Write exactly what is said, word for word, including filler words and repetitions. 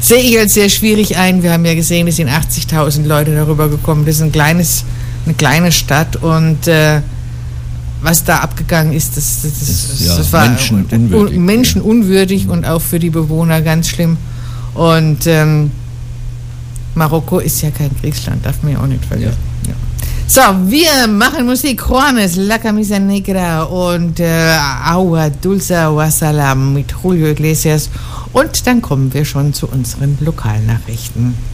sehe ich als sehr schwierig ein. Wir haben ja gesehen, es sind achtzigtausend Leute darüber gekommen. Das ist ein kleines, eine kleine Stadt und äh, was da abgegangen ist, das, das, das, ja, das war menschenunwürdig, un, menschenunwürdig ja. Und auch für die Bewohner ganz schlimm. Und ähm, Marokko ist ja kein Kriegsland, darf man ja auch nicht vergessen. Ja. Ja. So, wir machen Musik. Juanes, La Camisa Negra und äh, Agua Dulce Wassalam mit Julio Iglesias. Und dann kommen wir schon zu unseren Lokalnachrichten.